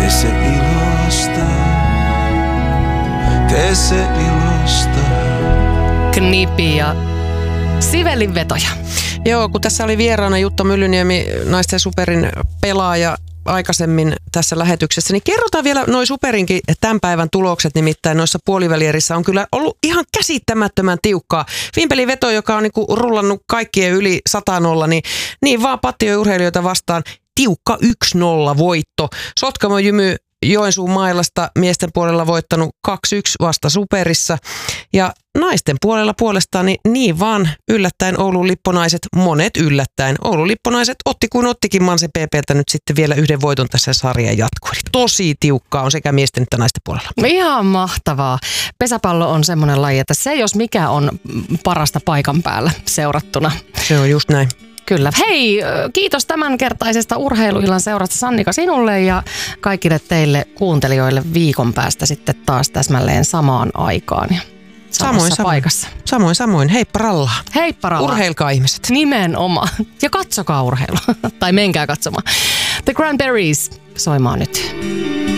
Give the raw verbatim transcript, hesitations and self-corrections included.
tee se ilosta, tee se ilosta. Knipi ja Sivelin vetoja. Joo, kun tässä oli vieraana Jutta Myllyniemi, Naisten Superin pelaaja aikaisemmin tässä lähetyksessä, niin kerrotaan vielä noi Superinkin tämän päivän tulokset, nimittäin noissa puolivälierissä on kyllä ollut ihan käsittämättömän tiukkaa. Vimpelin veto, joka on niinku rullannut kaikkien yli sata nolla, niin, niin vaan pattijourheilijoita vastaan tiukka yksi nolla voitto. Sotkamo Jymy Joensuun Mailasta miesten puolella voittanut kaksi yksi vasta Superissa. Ja naisten puolella puolestaan niin, niin vaan yllättäen Oulun Lipponaiset, monet yllättäen. Oulun Lipponaiset otti kuin ottikin Manse P P:ltä nyt sitten vielä yhden voiton tässä sarjan jatkoon. Tosi tiukkaa on sekä miesten että naisten puolella. Ihan mahtavaa. Pesäpallo on semmoinen laji, että se jos mikä on parasta paikan päällä seurattuna. Se on just näin. Kyllä. Hei, kiitos tämänkertaisesta urheiluillan seurasta Sannika sinulle ja kaikille teille kuuntelijoille viikon päästä sitten taas täsmälleen samaan aikaan ja samoin, samoin paikassa. Samoin, samoin. Heippa rallaa. Heippa rallaa. Urheilkaa ihmiset. Nimenomaan. Ja katsokaa urheilua. Tai menkää katsomaan. The Cranberries soimaan nyt.